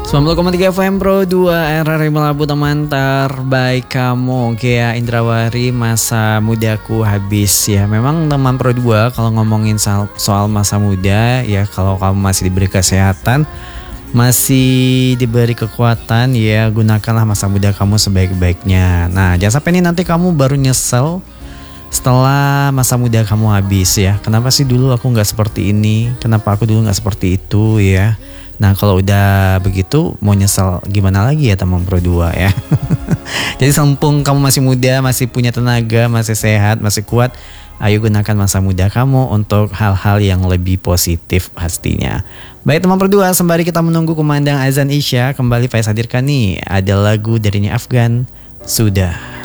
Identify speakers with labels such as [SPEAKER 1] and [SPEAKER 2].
[SPEAKER 1] 90,3 FM Pro 2 RRI Melabu, teman terbaik kamu. Oke ya, Indrawari, masa mudaku habis ya. Memang teman Pro 2 kalau ngomongin soal masa muda ya, kalau kamu masih diberi kesehatan, masih diberi kekuatan ya, gunakanlah masa muda kamu sebaik-baiknya. Nah, jangan sampai nih nanti kamu baru nyesel setelah masa muda kamu habis ya. Kenapa sih dulu aku gak seperti ini? Kenapa aku dulu gak seperti itu ya? Nah, kalau udah begitu mau nyesel gimana lagi ya teman Pro 2 ya. Jadi sempung kamu masih muda, masih punya tenaga, masih sehat, masih kuat, ayo gunakan masa muda kamu untuk hal-hal yang lebih positif pastinya. Baik teman Pro 2, sembari kita menunggu kumandang azan Isya, kembali Faiz hadirkan nih ada lagu dari Afgan, Sudah.